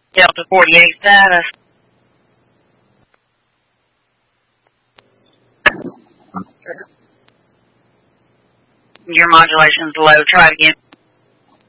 Delta 48 status. Your modulation's low. Try it again.